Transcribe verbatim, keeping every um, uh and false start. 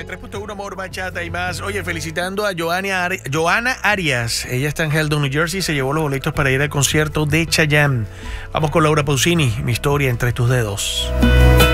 tres punto uno Amor, Bachata y más. Oye, felicitando a Joana, Ari- Joana Arias. Ella está en Heldon, New Jersey. Se llevó los boletos para ir al concierto de Chayanne. Vamos con Laura Pausini. Mi historia entre tus dedos.